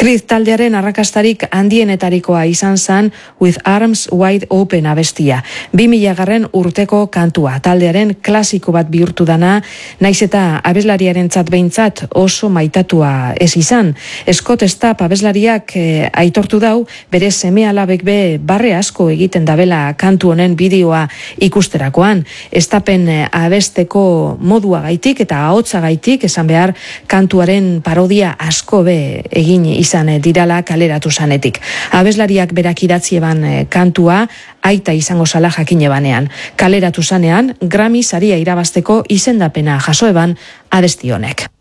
Creed taldearen arrakastarik handienetarikoa izan zen With Arms Wide Open abestia. 2000 urteko kantua, taldearen klasiko bat bihurtu dana, naiz eta abeslariarentzat behintzat oso maitatua ez izan. Scott Stapp abeslariak aitortu dau, bere seme-alabek be barre asko egiten dabela kantu honen bideoa ikusterakoan. Stappen abesteko modua gaitik eta ahotsa gaitik, esan behar kantuaren parodia asko be egin izan dirala kaleratu zanetik. Abeslariak berak idatzi eban kantua aita izango zala jakine banean. Kaleratu zanean, Grammy saria irabazteko izendapena jaso eban abesti honek.